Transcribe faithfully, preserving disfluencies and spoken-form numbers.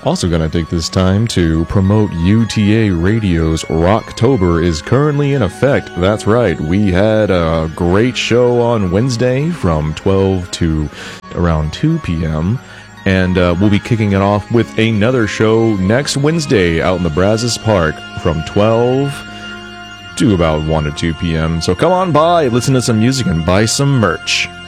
Also going to take this time to promote U T A Radio's Rocktober is currently in effect. That's right. We had a great show on Wednesday from twelve to around two p.m. And uh, we'll be kicking it off with another show next Wednesday out in the Brazos Park from twelve to about one to two p.m. So come on by, listen to some music, and buy some merch.